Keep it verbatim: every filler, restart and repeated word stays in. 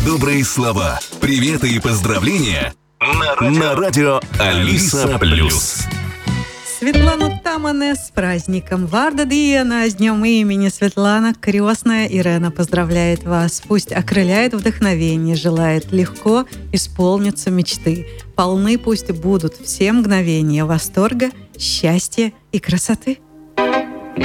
Добрые слова, приветы и поздравления на радио, на радио Алиса Плюс. Светлану Тамане с праздником Варда Диена, с днем имени Светлана, крестная Ирена поздравляет вас. Пусть окрыляет вдохновение, желает легко исполниться мечты. Полны пусть будут все мгновения восторга, счастья и красоты.